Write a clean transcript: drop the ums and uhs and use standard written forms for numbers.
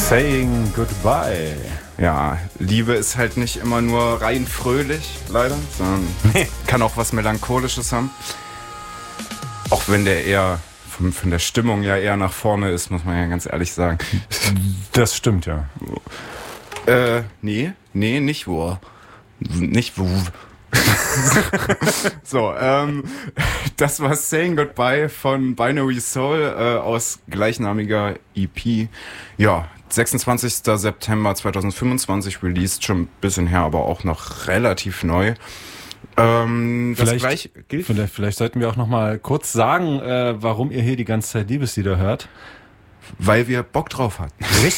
Saying Goodbye. Ja, Liebe ist halt nicht immer nur rein fröhlich, leider, sondern kann auch was Melancholisches haben. Auch wenn der eher von der Stimmung ja eher nach vorne ist, muss man ja ganz ehrlich sagen. Das stimmt, ja. Nee, nicht wo. Nicht wo. So, das war Saying Goodbye von Binary Soul aus gleichnamiger EP. Ja, 26. September 2025 released, schon ein bisschen her, aber auch noch relativ neu. Das gleich gilt. Vielleicht sollten wir auch noch mal kurz sagen, warum ihr hier die ganze Zeit Liebeslieder hört. Weil wir Bock drauf hatten.